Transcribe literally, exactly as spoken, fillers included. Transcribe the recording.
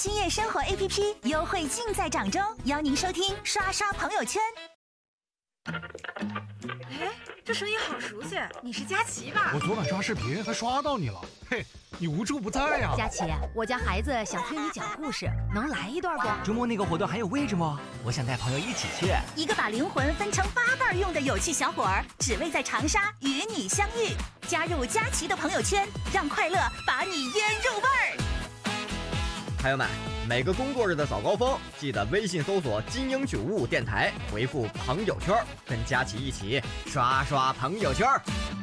新叶生活 A P P 优惠尽在掌中，邀您收听刷刷朋友圈。 哎，这声音好熟悉，你是佳琪吧？ 我昨晚刷视频还刷到你了，嘿，你无处不在呀！ 佳琪，我家孩子想听你讲故事，能来一段不？ 周末那个活动还有位置吗？我想带朋友一起去。 一个把灵魂分成八瓣用的有趣小伙儿，只为在长沙与你相遇。加入佳琪的朋友圈，让快乐把你腌入味儿。 朋友们，每个工作日的早高峰，记得微信搜索金鹰九五五电台，回复朋友圈，跟佳琪一起刷刷朋友圈。